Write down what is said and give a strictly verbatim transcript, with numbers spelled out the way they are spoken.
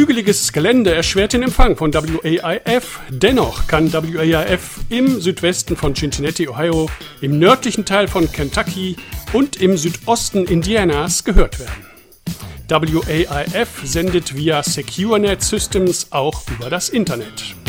Hügeliges Gelände erschwert den Empfang von W A I F. Dennoch kann W A I F im Südwesten von Cincinnati, Ohio, im nördlichen Teil von Kentucky und im Südosten Indianas gehört werden. W A I F sendet via SecureNet Systems auch über das Internet.